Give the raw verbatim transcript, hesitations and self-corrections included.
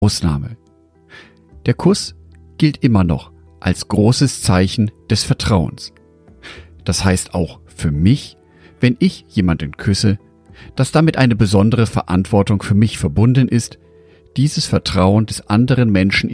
Ausnahme. Der Kuss gilt immer noch als großes Zeichen des Vertrauens. Das heißt auch für mich, wenn ich jemanden küsse, dass damit eine besondere Verantwortung für mich verbunden ist, dieses Vertrauen des anderen Menschen